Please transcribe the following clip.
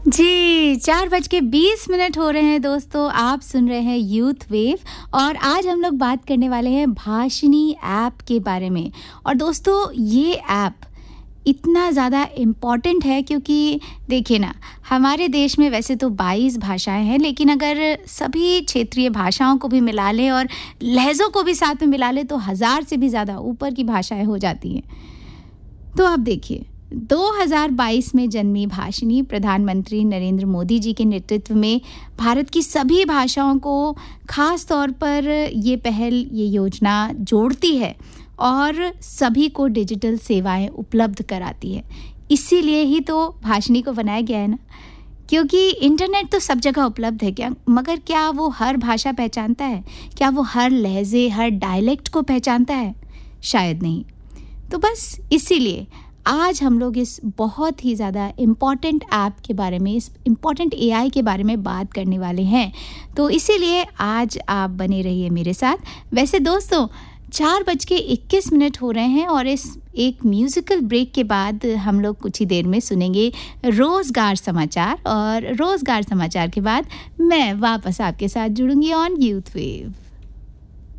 जी, 4:20 हो रहे हैं दोस्तों, आप सुन रहे हैं यूथ वेव और आज हम लोग बात करने वाले हैं भाषिनी ऐप के बारे में। और दोस्तों ये ऐप इतना ज़्यादा इम्पॉर्टेंट है क्योंकि देखिए ना, हमारे देश में वैसे तो 22 भाषाएं हैं, लेकिन अगर सभी क्षेत्रीय भाषाओं को भी मिला लें और लहज़ों को भी साथ में मिला लें तो 1000 से भी ज़्यादा ऊपर की भाषाएं हो जाती हैं। तो आप देखिए, 2022 में जन्मी भाषिनी प्रधानमंत्री नरेंद्र मोदी जी के नेतृत्व में भारत की सभी भाषाओं को खास तौर पर ये योजना जोड़ती है और सभी को डिजिटल सेवाएं उपलब्ध कराती है। इसीलिए ही तो भाषिनी को बनाया गया है ना, क्योंकि इंटरनेट तो सब जगह उपलब्ध है क्या, मगर क्या वो हर भाषा पहचानता है? क्या वो हर लहजे, हर डायलेक्ट को पहचानता है? शायद नहीं। तो बस इसीलिए आज हम लोग इस बहुत ही ज़्यादा इम्पॉर्टेंट ऐप के बारे में, इस इम्पॉर्टेंट एआई के बारे में बात करने वाले हैं। तो इसीलिए आज आप बने रहिए मेरे साथ। वैसे दोस्तों 4:21 हो रहे हैं और इस एक म्यूज़िकल ब्रेक के बाद हम लोग कुछ ही देर में सुनेंगे रोज़गार समाचार और रोज़गार समाचार के बाद मैं वापस आपके साथ जुड़ूंगी ऑन यूथ वेव।